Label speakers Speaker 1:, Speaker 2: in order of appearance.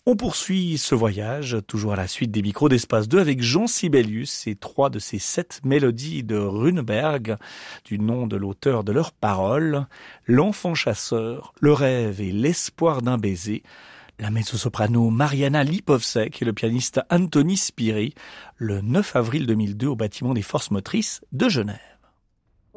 Speaker 1: On poursuit ce voyage, toujours à la suite des micros d'Espace 2, avec Jean Sibelius et 3 de ses 7 mélodies de Runeberg, du nom de l'auteur de leurs paroles, L'enfant chasseur, Le rêve et l'espoir d'un baiser, la mezzo-soprano Mariana Lipovsek et le pianiste Anthony Spiri, le 9 avril 2002 au bâtiment des Forces motrices de Genève.